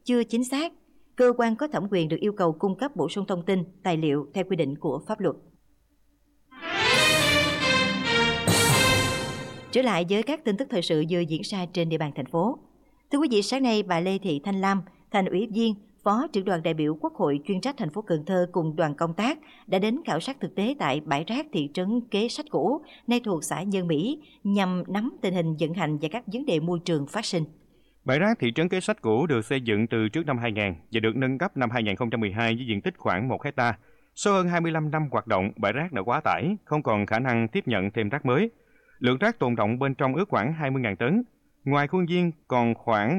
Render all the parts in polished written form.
chưa chính xác, cơ quan có thẩm quyền được yêu cầu cung cấp bổ sung thông tin, tài liệu theo quy định của pháp luật. Trở lại với các tin tức thời sự vừa diễn ra trên địa bàn thành phố. Thưa quý vị, sáng nay bà Lê Thị Thanh Lam, Thành ủy viên, Phó trưởng đoàn đại biểu Quốc hội chuyên trách thành phố Cần Thơ cùng đoàn công tác đã đến khảo sát thực tế tại bãi rác thị trấn Kế Sách Cũ, nay thuộc xã Nhân Mỹ, nhằm nắm tình hình vận hành và các vấn đề môi trường phát sinh. Bãi rác thị trấn Kế Sách Cũ được xây dựng từ trước năm 2000 và được nâng cấp năm 2012 với diện tích khoảng 1 hectare. Sau hơn 25 năm hoạt động, bãi rác đã quá tải, không còn khả năng tiếp nhận thêm rác mới. Lượng rác tồn đọng bên trong ước khoảng 20.000 tấn. Ngoài khuôn viên còn khoảng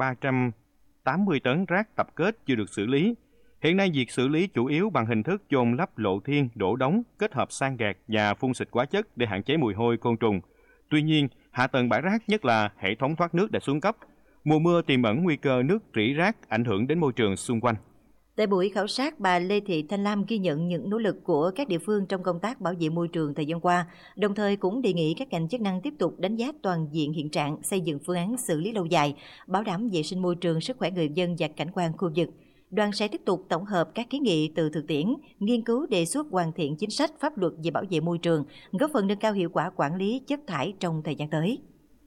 1.380 tấn rác tập kết chưa được xử lý. Hiện nay việc xử lý chủ yếu bằng hình thức chôn lấp lộ thiên, đổ đống, kết hợp san gạt và phun xịt hóa chất để hạn chế mùi hôi côn trùng. Tuy nhiên, hạ tầng bãi rác, nhất là hệ thống thoát nước đã xuống cấp. Mùa mưa tiềm ẩn nguy cơ nước rỉ rác ảnh hưởng đến môi trường xung quanh. Tại buổi khảo sát, bà Lê Thị Thanh Lam ghi nhận những nỗ lực của các địa phương trong công tác bảo vệ môi trường thời gian qua, đồng thời cũng đề nghị các ngành chức năng tiếp tục đánh giá toàn diện hiện trạng, xây dựng phương án xử lý lâu dài, bảo đảm vệ sinh môi trường, sức khỏe người dân và cảnh quan khu vực. Đoàn sẽ tiếp tục tổng hợp các kiến nghị từ thực tiễn, nghiên cứu đề xuất hoàn thiện chính sách pháp luật về bảo vệ môi trường, góp phần nâng cao hiệu quả quản lý chất thải trong thời gian tới.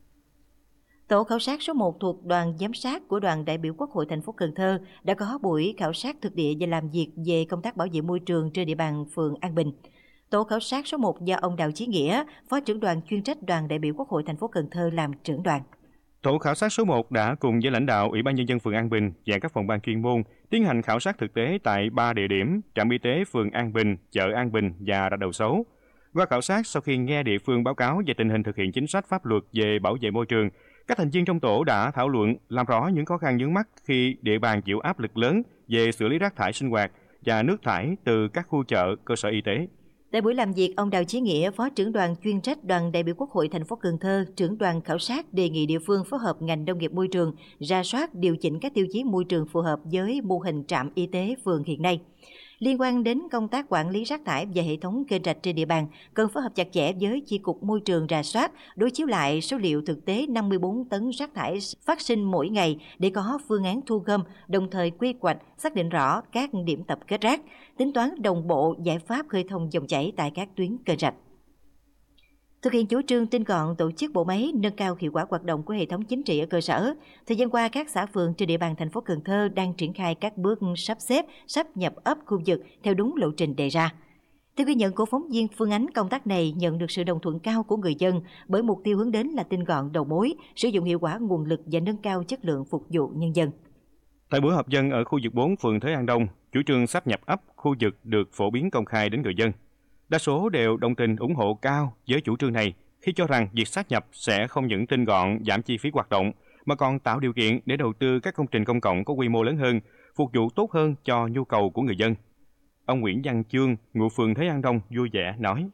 Tổ khảo sát số 1 thuộc đoàn giám sát của đoàn đại biểu Quốc hội thành phố Cần Thơ đã có buổi khảo sát thực địa và làm việc về công tác bảo vệ môi trường trên địa bàn phường An Bình. Tổ khảo sát số 1 do ông Đào Chí Nghĩa, Phó trưởng đoàn chuyên trách đoàn đại biểu Quốc hội thành phố Cần Thơ làm trưởng đoàn. Tổ khảo sát số 1 đã cùng với lãnh đạo Ủy ban Nhân dân phường An Bình và các phòng ban chuyên môn tiến hành khảo sát thực tế tại 3 địa điểm: trạm y tế phường An Bình, chợ An Bình và rạch Đầu Xấu. Qua khảo sát, sau khi nghe địa phương báo cáo về tình hình thực hiện chính sách pháp luật về bảo vệ môi trường, các thành viên trong tổ đã thảo luận làm rõ những khó khăn vướng mắc khi địa bàn chịu áp lực lớn về xử lý rác thải sinh hoạt và nước thải từ các khu chợ, cơ sở y tế. Tại buổi làm việc, ông Đào Chí Nghĩa, Phó trưởng đoàn chuyên trách đoàn đại biểu Quốc hội thành phố Cần Thơ, trưởng đoàn khảo sát đề nghị địa phương phối hợp ngành nông nghiệp môi trường, rà soát điều chỉnh các tiêu chí môi trường phù hợp với mô hình trạm y tế phường hiện nay. Liên quan đến công tác quản lý rác thải và hệ thống kênh rạch trên địa bàn, cần phối hợp chặt chẽ với Chi cục Môi trường rà soát, đối chiếu lại số liệu thực tế 54 tấn rác thải phát sinh mỗi ngày để có phương án thu gom, đồng thời quy hoạch, xác định rõ các điểm tập kết rác, tính toán đồng bộ giải pháp khơi thông dòng chảy tại các tuyến kênh rạch. Thực hiện chủ trương tinh gọn tổ chức bộ máy, nâng cao hiệu quả hoạt động của hệ thống chính trị ở cơ sở, thời gian qua các xã phường trên địa bàn thành phố Cần Thơ đang triển khai các bước sắp xếp, sáp nhập ấp khu vực theo đúng lộ trình đề ra. Theo ghi nhận của phóng viên Phương Ánh, công tác này nhận được sự đồng thuận cao của người dân bởi mục tiêu hướng đến là tinh gọn đầu mối, sử dụng hiệu quả nguồn lực và nâng cao chất lượng phục vụ nhân dân. Tại buổi họp dân ở khu vực 4 phường Thới An Đông, chủ trương sáp nhập ấp khu vực được phổ biến công khai đến người dân. Đa số đều đồng tình ủng hộ cao với chủ trương này khi cho rằng việc sát nhập sẽ không những tinh gọn, giảm chi phí hoạt động, mà còn tạo điều kiện để đầu tư các công trình công cộng có quy mô lớn hơn, phục vụ tốt hơn cho nhu cầu của người dân. Ông Nguyễn Văn Chương, ngụ phường Thới An Đông vui vẻ nói: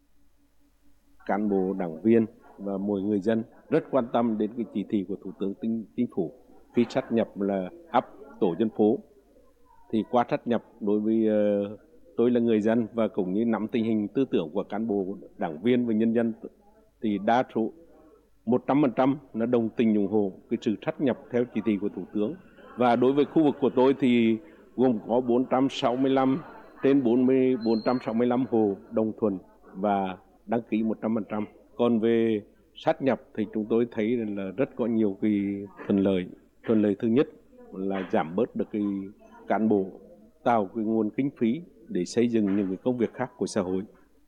Cán bộ, đảng viên và mọi người dân rất quan tâm đến cái chỉ thị của Thủ tướng Chính phủ khi sát nhập là ấp tổ dân phố. Thì qua sát nhập, đối với tôi là người dân và cũng như nắm tình hình tư tưởng của cán bộ, đảng viên và nhân dân, thì đa số 100% là đồng tình ủng hộ cái sự sát nhập theo chỉ thị của Thủ tướng. Và đối với khu vực của tôi thì gồm có 465 trên 465 hộ đồng thuận và đăng ký 100%. Còn về sát nhập thì chúng tôi thấy là rất có nhiều cái thuận lợi. Thuận lợi thứ nhất là giảm bớt được cái cán bộ, tạo cái nguồn kinh phí để xây dựng những cái công việc khác của xã hội.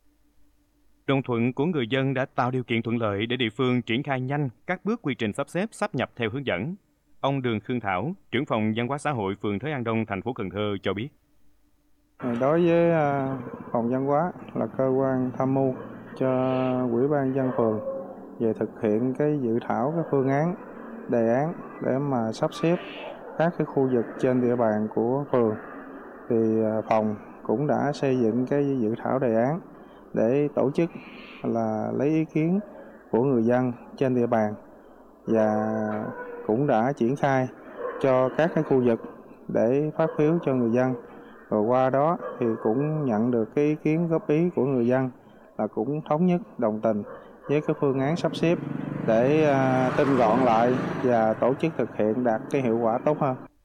Đồng thuận của người dân đã tạo điều kiện thuận lợi để địa phương triển khai nhanh các bước quy trình sắp xếp sáp nhập theo hướng dẫn. Ông Đường Khương Thảo, trưởng phòng văn hóa xã hội phường Thới An Đông, thành phố Cần Thơ cho biết: Đối với phòng văn hóa là cơ quan tham mưu cho Ủy ban nhân dân phường về thực hiện cái dự thảo cái phương án, đề án để mà sắp xếp các cái khu vực trên địa bàn của phường, thì phòng cũng đã xây dựng cái dự thảo đề án để tổ chức là lấy ý kiến của người dân trên địa bàn và cũng đã triển khai cho các cái khu vực để phát phiếu cho người dân. Rồi qua đó thì cũng nhận được cái ý kiến góp ý của người dân là cũng thống nhất đồng tình với cái phương án sắp xếp để tinh gọn lại và tổ chức thực hiện đạt cái hiệu quả tốt hơn.